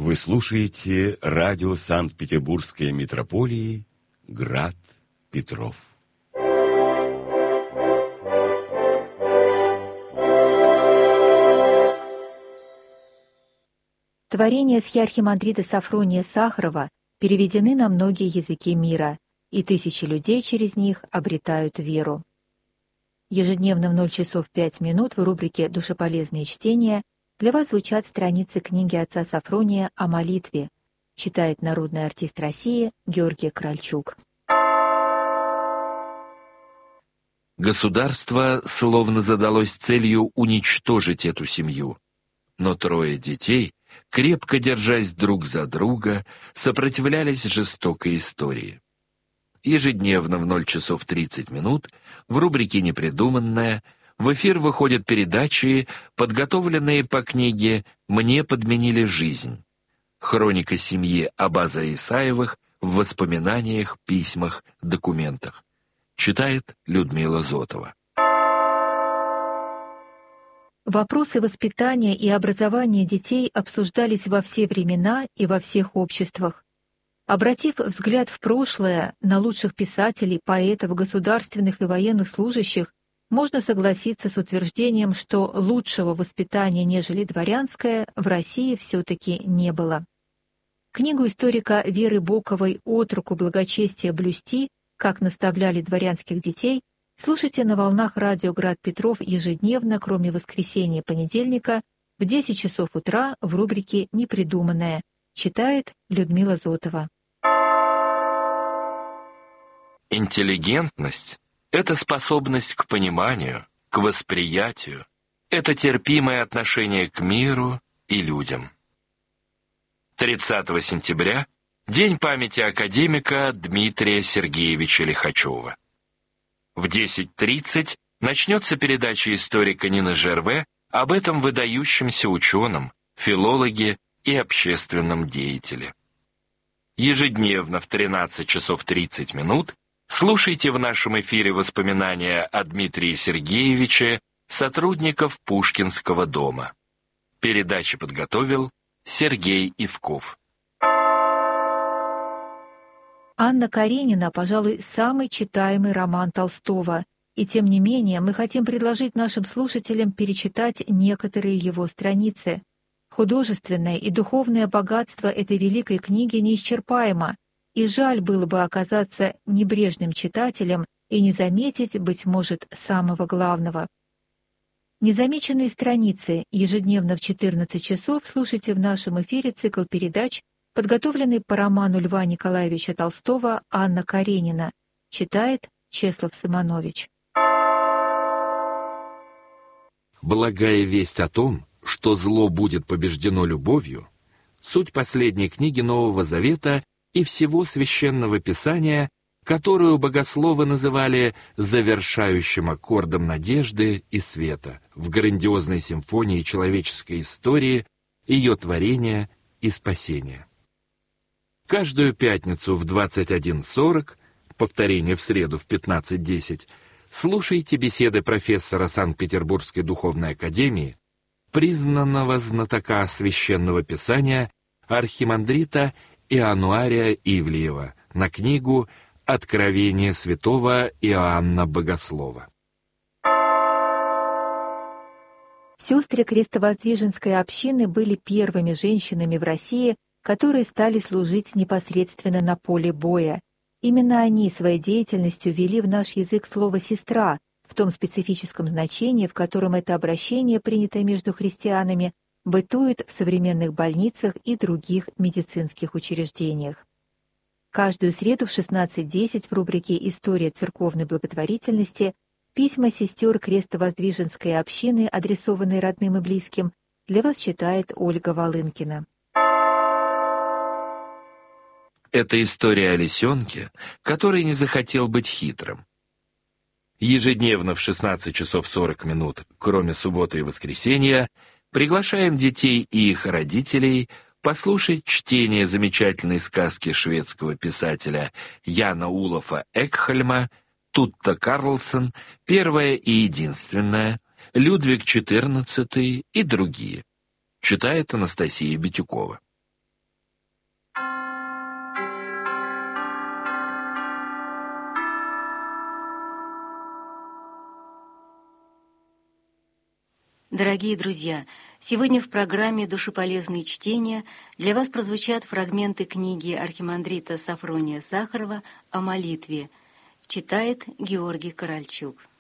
Вы слушаете радио Санкт-Петербургской митрополии «Град Петров». Творения схиархимандрита Сафрония Сахарова переведены на многие языки мира, и тысячи людей через них обретают веру. Ежедневно в 0 часов 5 минут в рубрике «Душеполезные чтения» для вас звучат страницы книги отца Сафрония о молитве, читает народный артист России Георгий Кральчук. Государство словно задалось целью уничтожить эту семью, но 3 детей, крепко держась друг за друга, сопротивлялись жестокой истории. Ежедневно в 0 часов 30 минут в рубрике «Непридуманное» в эфир выходят передачи, подготовленные по книге «Мне подменили жизнь». Хроника семьи Абаза Исаевых в воспоминаниях, письмах, документах. Читает Людмила Зотова. Вопросы воспитания и образования детей обсуждались во все времена и во всех обществах. Обратив взгляд в прошлое, на лучших писателей, поэтов, государственных и военных служащих, можно согласиться с утверждением, что лучшего воспитания, нежели дворянское, в России все-таки не было. Книгу историка Веры Боковой «От руку благочестия блюсти. Как наставляли дворянских детей» слушайте на волнах радио «Град Петров» ежедневно, кроме воскресенья и понедельника, в 10 часов утра в рубрике «Непридуманное». Читает Людмила Зотова. Интеллигентность — это способность к пониманию, к восприятию, это терпимое отношение к миру и людям. 30 сентября — День памяти академика Дмитрия Сергеевича Лихачева. В 10:30 начнется передача историка Нины Жерве об этом выдающемся ученом, филологе и общественном деятеле. Ежедневно в 13 часов 30 минут слушайте в нашем эфире воспоминания о Дмитрии Сергеевиче сотрудников Пушкинского дома. Передачу подготовил Сергей Ивков. «Анна Каренина», пожалуй, самый читаемый роман Толстого, и тем не менее мы хотим предложить нашим слушателям перечитать некоторые его страницы. Художественное и духовное богатство этой великой книги неисчерпаемо, и жаль было бы оказаться небрежным читателем и не заметить, быть может, самого главного. Незамеченные страницы ежедневно в 14 часов слушайте в нашем эфире цикл передач, подготовленный по роману Льва Николаевича Толстого «Анна Каренина», читает Чеслав Сыманович. Благая весть о том, что зло будет побеждено любовью, суть последней книги Нового Завета и всего Священного Писания, которую богословы называли завершающим аккордом надежды и света в грандиозной симфонии человеческой истории, ее творения и спасения. Каждую пятницу в 21:40, повторение в среду в 15:10, слушайте беседы профессора Санкт-Петербургской духовной академии, признанного знатока священного писания архимандрита Иоаннуария Ивлеева на книгу «Откровение святого Иоанна Богослова». Сестры Крестовоздвиженской общины были первыми женщинами в России, которые стали служить непосредственно на поле боя. Именно они своей деятельностью ввели в наш язык слово «сестра» в том специфическом значении, в котором это обращение, принятое между христианами, бытует в современных больницах и других медицинских учреждениях. Каждую среду в 16:10 в рубрике «История церковной благотворительности» письма сестер Крестовоздвиженской общины, адресованные родным и близким, для вас читает Ольга Волынкина. Это история о лисенке, который не захотел быть хитрым. Ежедневно в 16 часов 40 минут, кроме субботы и воскресенья, приглашаем детей и их родителей послушать чтение замечательной сказки шведского писателя Яна Улофа Экхельма «Тутта Карлсон», «Первая и единственная», «Людвиг XIV» и другие. Читает Анастасия Битюкова. Дорогие друзья, сегодня в программе «Душеполезные чтения» для вас прозвучат фрагменты книги архимандрита Сафрония Сахарова о молитве. Читает Георгий Корольчук.